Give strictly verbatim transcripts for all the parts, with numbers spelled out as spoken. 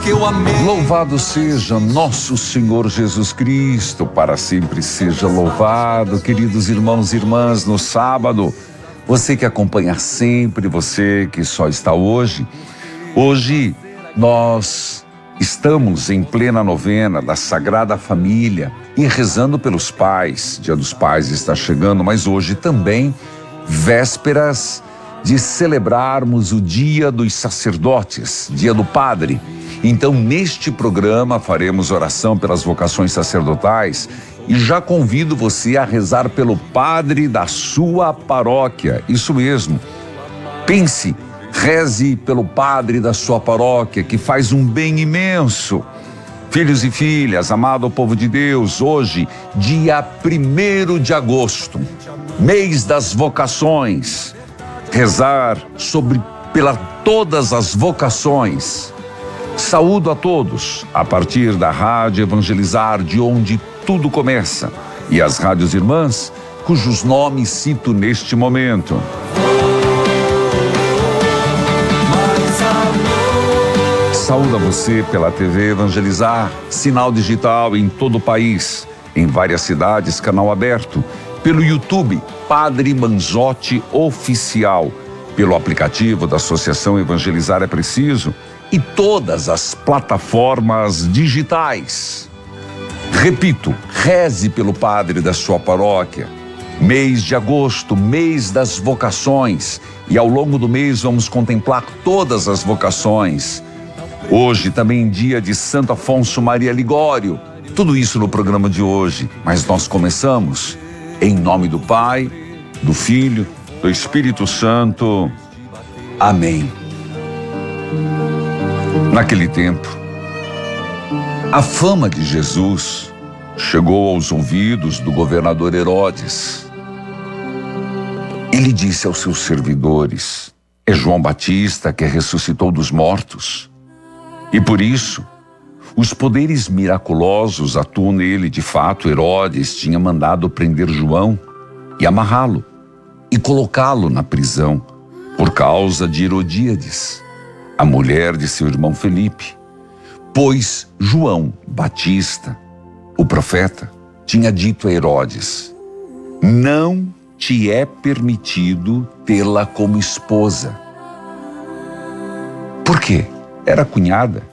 Louvado seja nosso Senhor Jesus Cristo, para sempre seja louvado. Queridos irmãos e irmãs, no sábado, você que acompanha sempre, você que só está hoje, hoje nós estamos em plena novena da Sagrada Família e rezando pelos pais. Dia dos Pais está chegando, mas hoje também vésperas de celebrarmos o Dia dos Sacerdotes, Dia do Padre. Então, neste programa, faremos oração pelas vocações sacerdotais e já convido você a rezar pelo padre da sua paróquia. Isso mesmo. Pense, reze pelo padre da sua paróquia, que faz um bem imenso. Filhos e filhas, amado povo de Deus, hoje, dia primeiro de agosto, mês das vocações, rezar sobre pela todas as vocações. Saúdo a todos, a partir da Rádio Evangelizar, de onde tudo começa, e as rádios irmãs, cujos nomes cito neste momento. Saúdo a você pela T V Evangelizar, sinal digital em todo o país, em várias cidades, canal aberto, pelo YouTube, Padre Manzotti Oficial, pelo aplicativo da Associação Evangelizar é Preciso, e todas as plataformas digitais. Repito, reze pelo padre da sua paróquia. Mês de agosto, mês das vocações, e ao longo do mês vamos contemplar todas as vocações. Hoje também dia de Santo Afonso Maria Ligório. Tudo isso no programa de hoje, mas nós começamos em nome do Pai, do Filho, do Espírito Santo. Amém. Naquele tempo, a fama de Jesus chegou aos ouvidos do governador Herodes. Ele disse aos seus servidores: é João Batista que ressuscitou dos mortos. E por isso, os poderes miraculosos atuam nele. De fato, Herodes tinha mandado prender João e amarrá-lo e colocá-lo na prisão por causa de Herodíades, a mulher de seu irmão Felipe, pois João Batista, o profeta, tinha dito a Herodes: não te é permitido tê-la como esposa. Por quê? Era cunhada.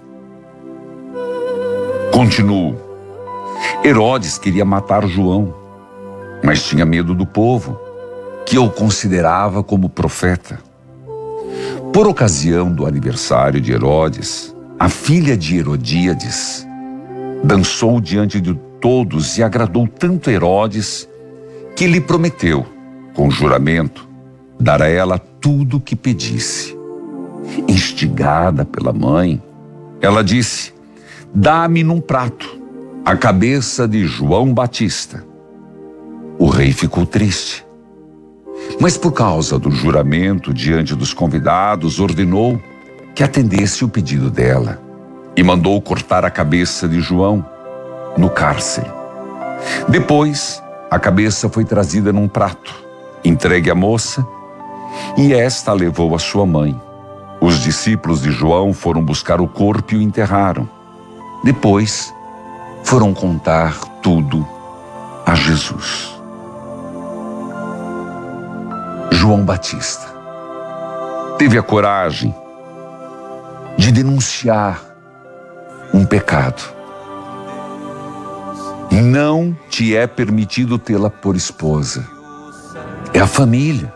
Continuo. Herodes queria matar João, mas tinha medo do povo, que o considerava como profeta. Por ocasião do aniversário de Herodes, a filha de Herodíades dançou diante de todos e agradou tanto Herodes que lhe prometeu, com juramento, dar a ela tudo o que pedisse. Instigada pela mãe, ela disse: dá-me num prato a cabeça de João Batista. O rei ficou triste, mas por causa do juramento diante dos convidados, ordenou que atendesse o pedido dela e mandou cortar a cabeça de João no cárcere. Depois, a cabeça foi trazida num prato, entregue à moça, e esta a levou à sua mãe. Os discípulos de João foram buscar o corpo e o enterraram. Depois, foram contar tudo a Jesus. João Batista teve a coragem de denunciar um pecado. Não te é permitido tê-la por esposa. É a família.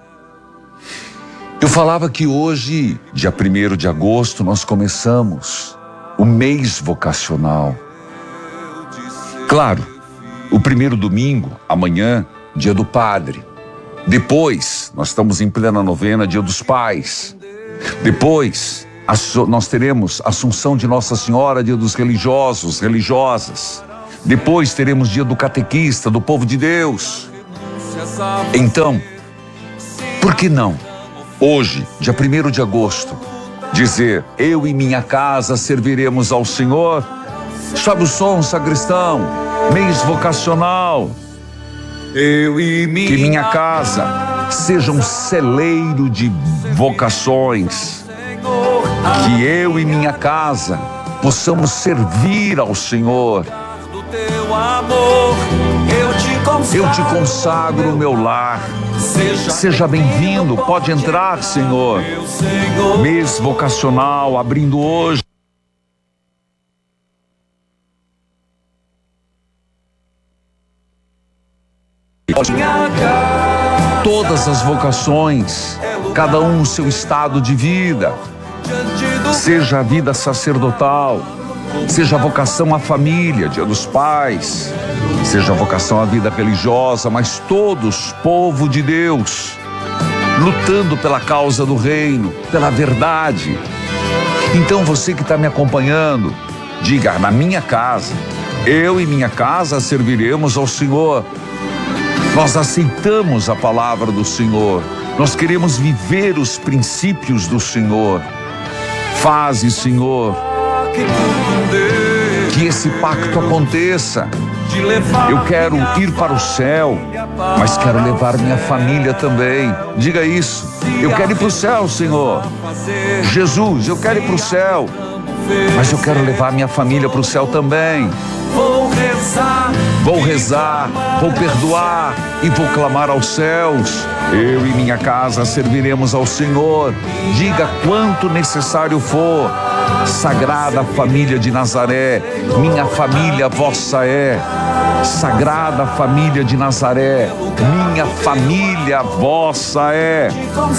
Eu falava que hoje, dia primeiro de agosto, nós começamos o mês vocacional. Claro, o primeiro domingo, amanhã, dia do Padre. Depois, nós estamos em plena novena, dia dos Pais. Depois, nós teremos Assunção de Nossa Senhora, dia dos religiosos, religiosas. Depois teremos dia do catequista, do povo de Deus. Então, por que não, hoje, dia primeiro de agosto, dizer: eu e minha casa serviremos ao Senhor? Sobe o som, sacristão, mês vocacional. Eu e minha que minha casa seja um celeiro de vocações. Que eu e minha casa possamos servir ao Senhor. Eu te consagro o meu lar. Seja bem-vindo, pode entrar, Senhor. Mês vocacional abrindo hoje. Todas as vocações, cada um no seu estado de vida, seja a vida sacerdotal, seja a vocação à família, Dia dos Pais, seja a vocação à vida religiosa, mas todos, povo de Deus, lutando pela causa do reino, pela verdade. Então você que está me acompanhando, diga: na minha casa, eu e minha casa serviremos ao Senhor. Nós aceitamos a palavra do Senhor, nós queremos viver os princípios do Senhor. Faze, Senhor, que esse pacto aconteça. Eu quero ir para o céu, mas quero levar minha família também. Diga isso. Eu quero ir para o céu, Senhor. Jesus, eu quero ir para o céu, mas eu quero levar minha família para o céu também. Vou rezar, vou rezar, vou perdoar e vou clamar aos céus. Eu e minha casa serviremos ao Senhor. Diga quanto necessário for. Sagrada família de Nazaré, minha família vossa é. Sagrada família de Nazaré, minha família vossa é.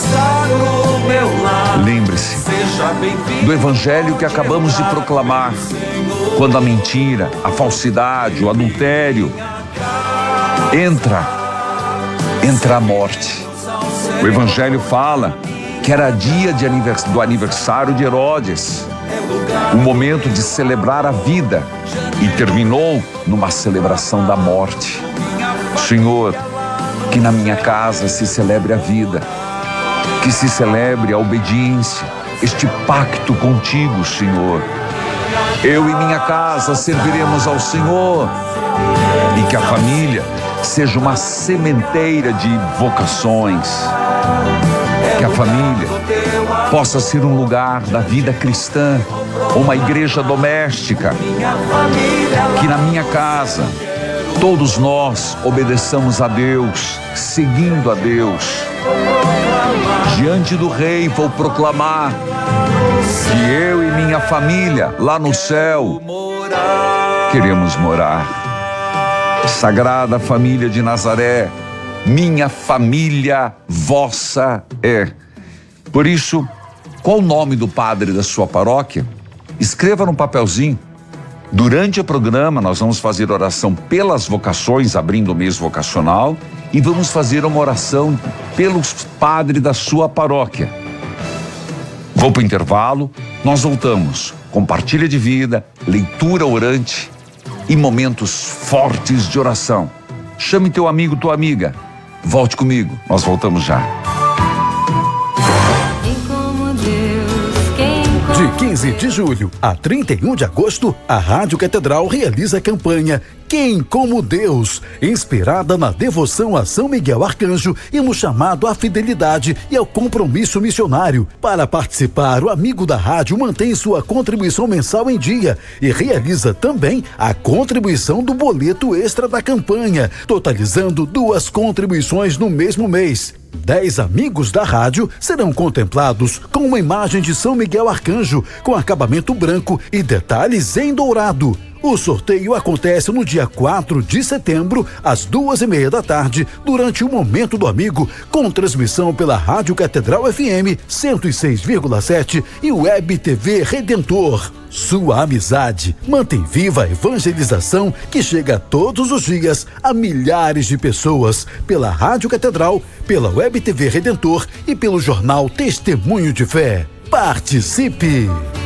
Lembre-se do evangelho que acabamos de proclamar. Quando a mentira, a falsidade, o adultério entra, entra a morte. O evangelho fala que era dia de anivers, do aniversário de Herodes, o momento de celebrar a vida, e terminou numa celebração da morte. Senhor, que na minha casa se celebre a vida, que se celebre a obediência, este pacto contigo, Senhor. Eu e minha casa serviremos ao Senhor, e que a família seja uma sementeira de vocações. Que a família possa ser um lugar da vida cristã, uma igreja doméstica. Que na minha casa todos nós obedeçamos a Deus, seguindo a Deus. Diante do Rei vou proclamar que eu e minha família lá no céu queremos morar. Sagrada família de Nazaré, minha família vossa é. Por isso, qual o nome do padre da sua paróquia? Escreva no papelzinho. Durante o programa nós vamos fazer oração pelas vocações, abrindo o mês vocacional, e vamos fazer uma oração pelos padres da sua paróquia. Vou para o intervalo, nós voltamos. Compartilha de vida, leitura orante e momentos fortes de oração. Chame teu amigo, tua amiga. Volte comigo, nós voltamos já. De quinze de julho a trinta e um de agosto, a Rádio Catedral realiza a campanha Quem como Deus, inspirada na devoção a São Miguel Arcanjo e no chamado à fidelidade e ao compromisso missionário. Para participar, o amigo da rádio mantém sua contribuição mensal em dia e realiza também a contribuição do boleto extra da campanha, totalizando duas contribuições no mesmo mês. Dez amigos da rádio serão contemplados com uma imagem de São Miguel Arcanjo com acabamento branco e detalhes em dourado. O sorteio acontece no dia quatro de setembro, às duas e meia da tarde, durante o Momento do Amigo, com transmissão pela Rádio Catedral F M cento e seis vírgula sete e Web T V Redentor. Sua amizade mantém viva a evangelização que chega todos os dias a milhares de pessoas pela Rádio Catedral, pela Web T V Redentor e pelo jornal Testemunho de Fé. Participe!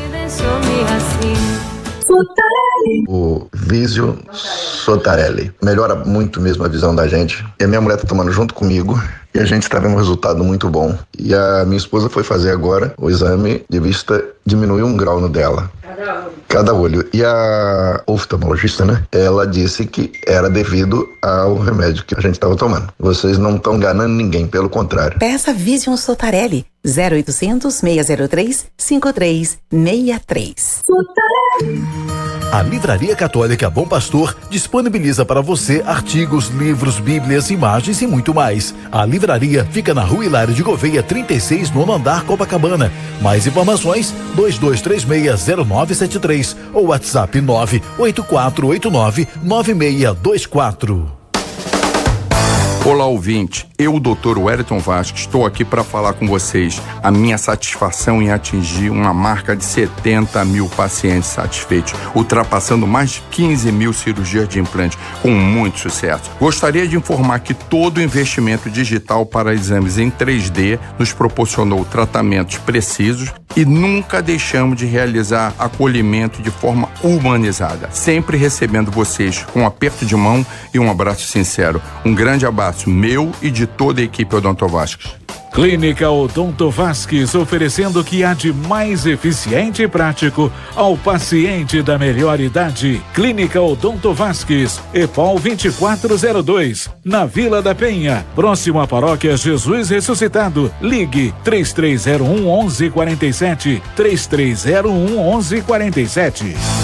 O Vísio Sotarelli melhora muito mesmo a visão da gente. E a minha mulher tá tomando junto comigo e a gente está vendo um resultado muito bom. E a minha esposa foi fazer agora o exame de vista, diminuiu um grau no dela. Cada olho. Cada olho. E a oftalmologista, né? Ela disse que era devido ao remédio que a gente estava tomando. Vocês não estão enganando ninguém, pelo contrário. Peça Vision Sotarelli, zero oitocentos, seiscentos três, cinquenta e três sessenta e três. Sotarelli. A Livraria Católica Bom Pastor disponibiliza para você artigos, livros, bíblias, imagens e muito mais. A livraria fica na Rua Hilário de Gouveia, trinta e seis, nono andar, Copacabana. Mais informações, dois dois três seis zero nove sete três ou WhatsApp nove oito quatro oito nove nove seis dois quatro. Olá, ouvinte. Eu, doutor Wellington Vasques, estou aqui para falar com vocês a minha satisfação em atingir uma marca de setenta mil pacientes satisfeitos, ultrapassando mais de quinze mil cirurgias de implante, com muito sucesso. Gostaria de informar que todo o investimento digital para exames em três D nos proporcionou tratamentos precisos e nunca deixamos de realizar acolhimento de forma humanizada, sempre recebendo vocês com um aperto de mão e um abraço sincero. Um grande abraço meu e de toda a equipe Odonto Vasques. Clínica Odonto Vasques, oferecendo o que há de mais eficiente e prático ao paciente da melhor idade. Clínica Odonto Vasques, EPOL vinte e quatro zero dois, na Vila da Penha, próximo à Paróquia Jesus Ressuscitado. Ligue três três zero um, onze quarenta e sete, três três zero um, onze quarenta e sete.